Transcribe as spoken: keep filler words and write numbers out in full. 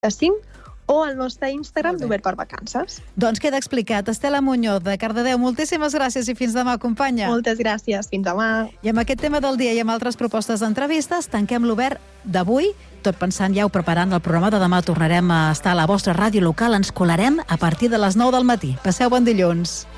cinc o al nostre Instagram d'Obert per Vacances. Doncs queda explicat. Estela Muñoz, de Cardedeu, moltíssimes gràcies i fins demà, companya. Moltes gràcies, fins demà. I amb aquest tema del dia i amb altres propostes d'entrevistes, tanquem l'Obert d'avui, tot pensant ja o preparant el programa de demà. Tornarem a estar a la vostra ràdio local, ens colarem a partir de les nou del matí. Passeu bon dilluns.